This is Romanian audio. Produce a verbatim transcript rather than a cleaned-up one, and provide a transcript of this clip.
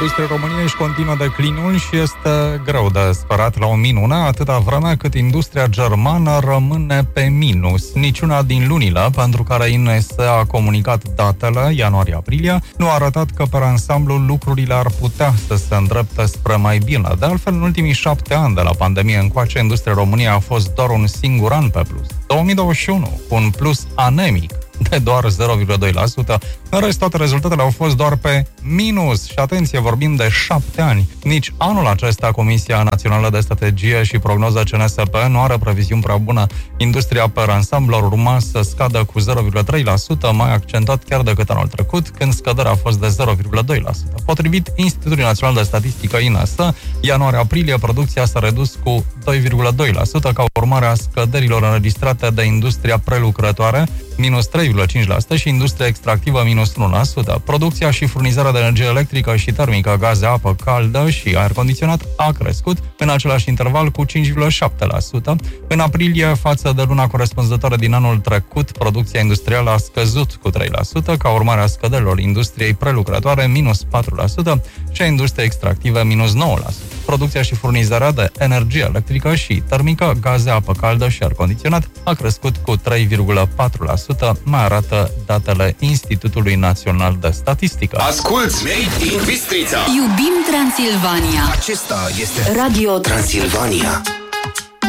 industriei României își continuă declinul și este greu de sperat la o minune, atâta vreme cât industria germană rămâne pe minus. Niciuna din lunile pentru care I N S a comunicat datele, ianuarie-aprilie, nu a arătat că pe ansamblu lucrurile ar putea să se îndrepte spre mai bine. De altfel, în ultimii șapte ani de la pandemie încoace, industria României a fost doar un singur an pe plus. două mii douăzeci și unu, cu un plus anemic de doar zero virgulă doi la sută. În rest, toate rezultatele au fost doar pe minus. Și atenție, vorbim de șapte ani. Nici anul acesta Comisia Națională de Strategie și Prognoză C N S P nu are previziuni prea bună. Industria per ansamblu ar urma să scadă cu zero virgulă trei la sută, mai accentuat chiar decât anul trecut, când scăderea a fost de zero virgulă doi la sută. Potrivit Institutului Național de Statistică I N S, ianuarie-aprilie producția s-a redus cu doi virgulă doi la sută ca urmare a scăderilor înregistrate de industria prelucrătoare, minus trei virgulă cinci la sută, și industria extractivă, minus unu la sută. Producția și furnizarea de energie electrică și termică, gaze, apă caldă și aer condiționat a crescut în același interval cu cinci virgulă șapte la sută. În aprilie, față de luna corespunzătoare din anul trecut, producția industrială a scăzut cu trei la sută, ca urmare a scăderilor industriei prelucrătoare, minus patru la sută, și a industriei extractive, minus nouă la sută. Producția și furnizarea de energie electrică și termică, gaze, apă caldă și aer condiționat a crescut cu trei virgulă patru la sută, mai arată datele Institutului Național de Statistică. Asculți Made in Bistrița! Iubim Transilvania! Acesta este Radio Transilvania.